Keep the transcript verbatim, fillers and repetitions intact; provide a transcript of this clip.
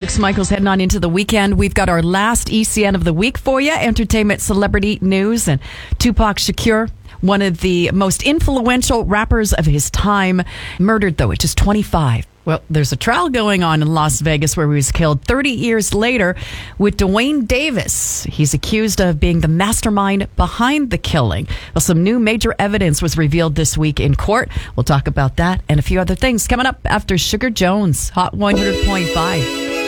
Alex Michaels heading on into the weekend. We've got our last E C N of the week for you. Entertainment celebrity news. And Tupac Shakur, one of the most influential rappers of his time, murdered, though, at just twenty-five. Well, there's a trial going on in Las Vegas where he was killed thirty years later with Dwayne Davis. He's accused of being the mastermind behind the killing. Well, some new major evidence was revealed this week in court. We'll talk about that and a few other things coming up after Sugar Jones, Hot one hundred point five.